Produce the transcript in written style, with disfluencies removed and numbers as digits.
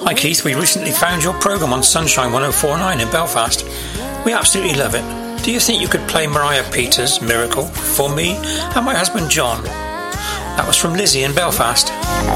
Hi Keith, we recently found your programme on Sunshine 104.9 in Belfast. We absolutely love it. Do you think you could play Mariah Peters' Miracle for me and my husband John? That was from Lizzie in Belfast.